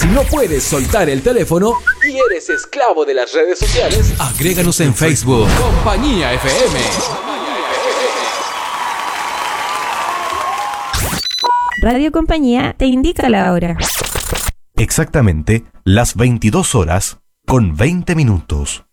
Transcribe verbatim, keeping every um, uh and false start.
Si no puedes soltar el teléfono y eres esclavo de las redes sociales, agréganos en Facebook. Compañía F M. Radio Compañía te indica la hora. Exactamente las veintidós horas con veinte minutos.